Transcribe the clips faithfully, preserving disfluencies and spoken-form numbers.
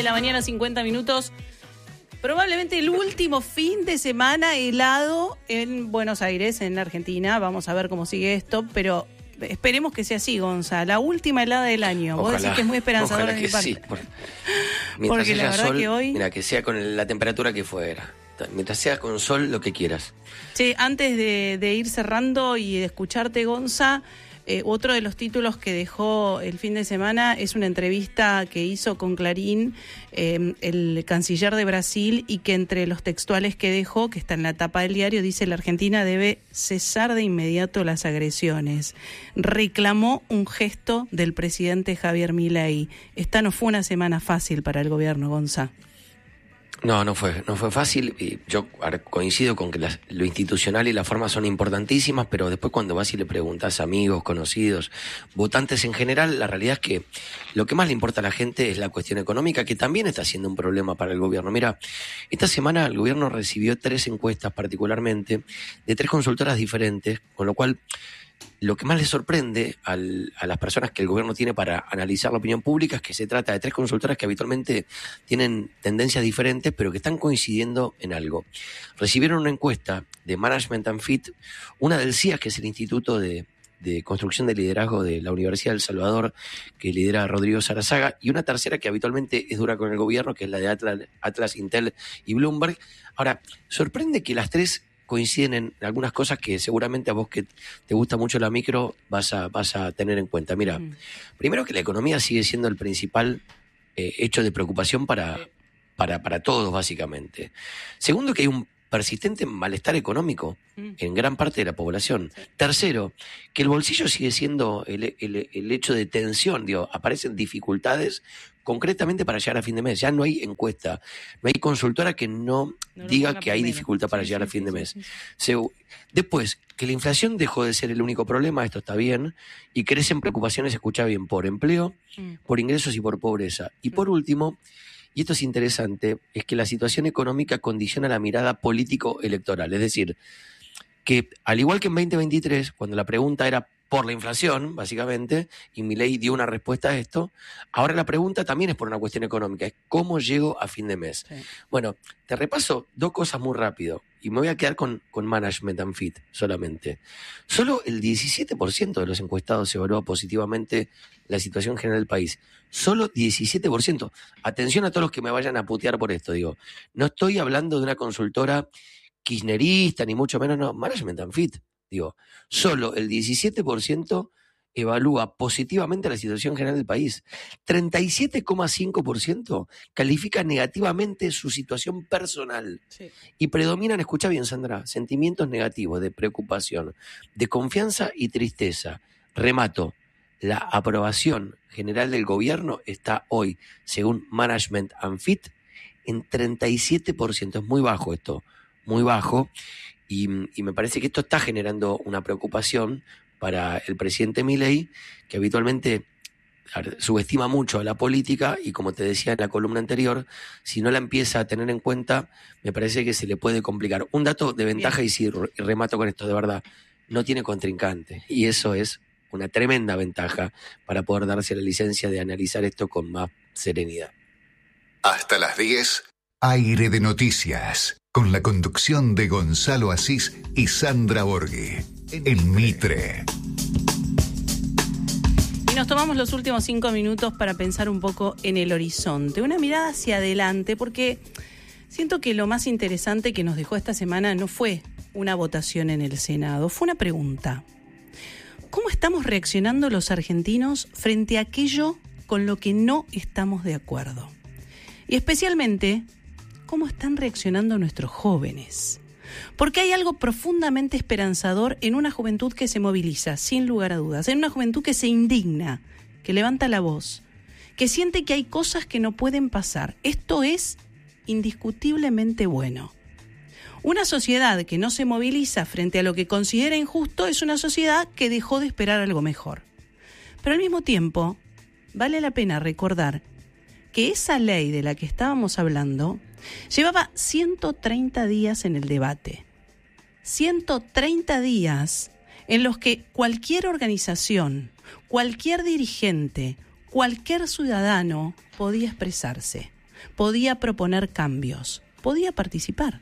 de la mañana, cincuenta minutos. Probablemente el último fin de semana helado en Buenos Aires, en Argentina. Vamos a ver cómo sigue esto, pero esperemos que sea así, Gonza. La última helada del año. Ojalá, Vos decís que es muy esperanzador ojalá de que mi parte. sí, por, Porque la verdad sol, que hoy... Mira, que sea con la temperatura que fuera. Mientras sea con sol, lo que quieras. Sí, antes de, de ir cerrando y de escucharte, Gonza, eh, otro de los títulos que dejó el fin de semana es una entrevista que hizo con Clarín eh, el canciller de Brasil, y que entre los textuales que dejó, que está en la tapa del diario, dice: la Argentina debe cesar de inmediato las agresiones. Reclamó un gesto del presidente Javier Milei. Esta no fue una semana fácil para el gobierno, Gonza. No, no fue, no fue fácil. Y yo coincido con que las, lo institucional y la forma son importantísimas, pero después cuando vas y le preguntas a amigos, conocidos, votantes en general, la realidad es que lo que más le importa a la gente es la cuestión económica, que también está siendo un problema para el gobierno. Mira, esta semana el gobierno recibió tres encuestas particularmente de tres consultoras diferentes, con lo cual lo que más les sorprende al, a las personas que el gobierno tiene para analizar la opinión pública es que se trata de tres consultoras que habitualmente tienen tendencias diferentes, pero que están coincidiendo en algo. Recibieron una encuesta de Management and Fit, una del C I A, que es el Instituto de, de Construcción de Liderazgo de la Universidad del Salvador, que lidera Rodrigo Sarazaga, y una tercera que habitualmente es dura con el gobierno, que es la de Atlas, Atlas Intel y Bloomberg. Ahora, sorprende que las tres coinciden en algunas cosas que seguramente a vos, que te gusta mucho la micro, vas a, vas a tener en cuenta. Mira, mm. primero que la economía sigue siendo el principal eh, hecho de preocupación para, para, para todos, básicamente. Segundo, que hay un persistente malestar económico mm. en gran parte de la población. Sí. Tercero, que el bolsillo sigue siendo el, el, el hecho de tensión, digo, aparecen dificultades concretamente para llegar a fin de mes. Ya no hay encuesta, no hay consultora que no, no diga que hay primero. dificultad para sí, llegar sí, a fin sí, de mes. Sí, sí. Después, que la inflación dejó de ser el único problema, esto está bien, y crecen preocupaciones, escucha bien, por empleo, mm. por ingresos y por pobreza. Y por mm. último, y esto es interesante, es que la situación económica condiciona la mirada político-electoral. Es decir, que al igual que en veinte veintitrés, cuando la pregunta era por la inflación, básicamente, y Milei dio una respuesta a esto, ahora la pregunta también es por una cuestión económica, es cómo llego a fin de mes. Sí. Bueno, te repaso dos cosas muy rápido, y me voy a quedar con, con Management and Fit solamente. Solo el diecisiete por ciento de los encuestados evalúa positivamente la situación general del país. Solo diecisiete por ciento. Atención a todos los que me vayan a putear por esto, digo. No estoy hablando de una consultora kirchnerista, ni mucho menos, no, Management and Fit. Digo, solo el diecisiete por ciento evalúa positivamente la situación general del país. treinta y siete coma cinco por ciento califica negativamente su situación personal. Sí. Y predominan, escucha bien, Sandra, sentimientos negativos de preocupación, de confianza y tristeza. Remato, la aprobación general del gobierno está hoy, según Management and Fit, en treinta y siete por ciento. Es muy bajo esto, muy bajo. Y, y me parece que esto está generando una preocupación para el presidente Milei, que habitualmente subestima mucho a la política, y como te decía en la columna anterior, si no la empieza a tener en cuenta, me parece que se le puede complicar. Un dato de ventaja, Bien. y sí, remato con esto, de verdad, no tiene contrincante, y eso es una tremenda ventaja para poder darse la licencia de analizar esto con más serenidad. Hasta las diez, Aire de Noticias, con la conducción de Gonzalo Asís y Sandra Borghi, en Mitre. Y nos tomamos los últimos cinco minutos para pensar un poco en el horizonte, una mirada hacia adelante, porque siento que lo más interesante que nos dejó esta semana no fue una votación en el Senado, fue una pregunta. ¿Cómo estamos reaccionando los argentinos frente a aquello con lo que no estamos de acuerdo? Y especialmente, ¿cómo están reaccionando nuestros jóvenes? Porque hay algo profundamente esperanzador en una juventud que se moviliza, sin lugar a dudas, en una juventud que se indigna, que levanta la voz, que siente que hay cosas que no pueden pasar. Esto es indiscutiblemente bueno. Una sociedad que no se moviliza frente a lo que considera injusto es una sociedad que dejó de esperar algo mejor. Pero al mismo tiempo, vale la pena recordar que esa ley de la que estábamos hablando llevaba ciento treinta días en el debate. ciento treinta días en los que cualquier organización, cualquier dirigente, cualquier ciudadano podía expresarse. podía proponer cambios, podía participar.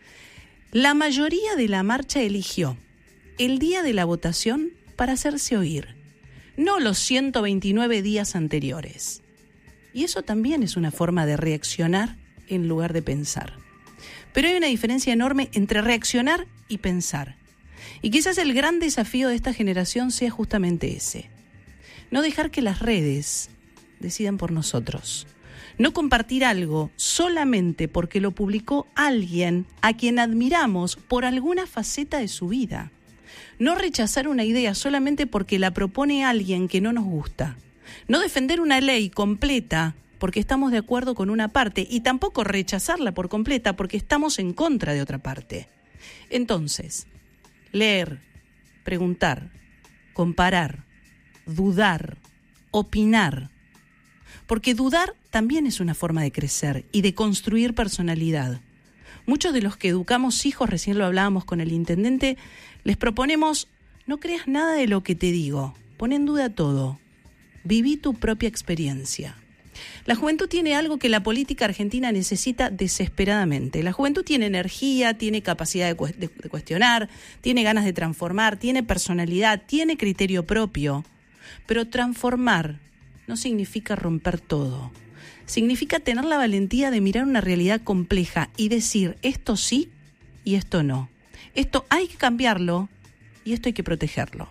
La mayoría de la marcha eligió el día de la votación para hacerse oír, no los ciento veintinueve días anteriores. Y eso también es una forma de reaccionar en lugar de pensar. Pero hay una diferencia enorme entre reaccionar y pensar. Y quizás el gran desafío de esta generación sea justamente ese. No dejar que las redes decidan por nosotros. No compartir algo solamente porque lo publicó alguien a quien admiramos por alguna faceta de su vida. No rechazar una idea solamente porque la propone alguien que no nos gusta. No defender una ley completa porque estamos de acuerdo con una parte y tampoco rechazarla por completa porque estamos en contra de otra parte. Entonces, leer, preguntar, comparar, dudar, opinar. Porque dudar también es una forma de crecer y de construir personalidad. Muchos de los que educamos hijos, recién lo hablábamos con el intendente, les proponemos, no creas nada de lo que te digo, pon en duda todo, viví tu propia experiencia. La juventud tiene algo que la política argentina necesita desesperadamente. La juventud tiene energía, tiene capacidad de, cu- de, de cuestionar, tiene ganas de transformar, tiene personalidad, tiene criterio propio. Pero transformar no significa romper todo. Significa tener la valentía de mirar una realidad compleja y decir esto sí y esto no. Esto hay que cambiarlo y esto hay que protegerlo.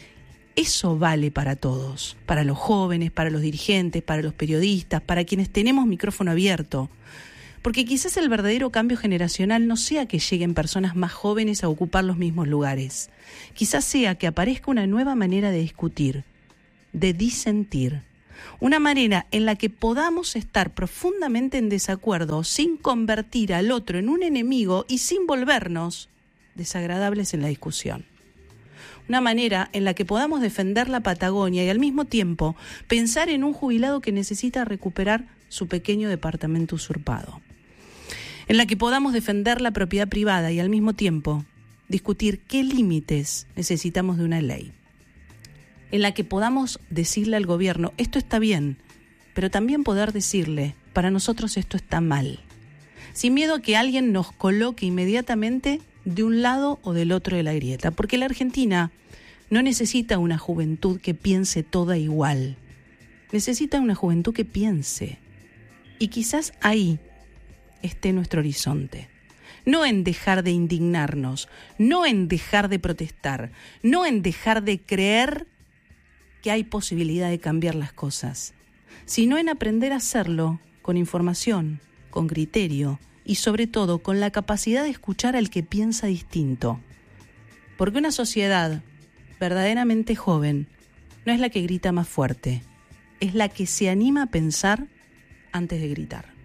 Eso vale para todos, para los jóvenes, para los dirigentes, para los periodistas, para quienes tenemos micrófono abierto. Porque quizás el verdadero cambio generacional no sea que lleguen personas más jóvenes a ocupar los mismos lugares. Quizás sea que aparezca una nueva manera de discutir, de disentir. Una manera en la que podamos estar profundamente en desacuerdo sin convertir al otro en un enemigo y sin volvernos desagradables en la discusión. Una manera en la que podamos defender la Patagonia y al mismo tiempo pensar en un jubilado que necesita recuperar su pequeño departamento usurpado. En la que podamos defender la propiedad privada y al mismo tiempo discutir qué límites necesitamos de una ley. En la que podamos decirle al gobierno, esto está bien, pero también poder decirle, para nosotros esto está mal. Sin miedo a que alguien nos coloque inmediatamente de un lado o del otro de la grieta, porque la Argentina no necesita una juventud que piense toda igual, necesita una juventud que piense, y quizás ahí esté nuestro horizonte. No en dejar de indignarnos, no en dejar de protestar, no en dejar de creer que hay posibilidad de cambiar las cosas, sino en aprender a hacerlo con información, con criterio, y sobre todo con la capacidad de escuchar al que piensa distinto. Porque una sociedad verdaderamente joven no es la que grita más fuerte, es la que se anima a pensar antes de gritar.